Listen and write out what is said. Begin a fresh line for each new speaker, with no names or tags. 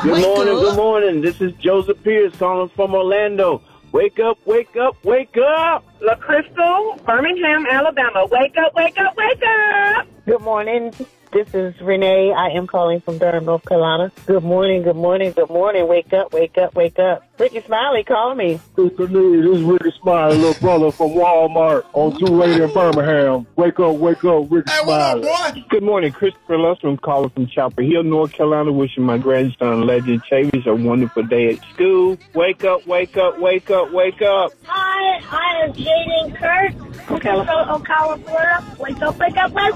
Good morning, good morning. This is Joseph Pierce calling from Orlando. Wake up, wake up, wake up.
La Crystal, Birmingham, Alabama. Wake up, wake up, wake up.
Good morning. This is Renee. I am calling from Durham, North Carolina. Good morning, good morning, good morning. Wake up, wake up, wake up. Ricky Smiley, call me.
This is Ricky Smiley, little brother from Walmart on 280 in Birmingham. Wake up, Ricky Smiley.
What up, boy?
Good morning, Christopher Lustrom calling from Chapel Hill, North Carolina, wishing my grandson, Legend Chavis, a wonderful day at school. Wake up, wake up, wake up, wake up.
Hi, I am Jaden Kurt from Ocala, Florida. Wake up, wake up, wake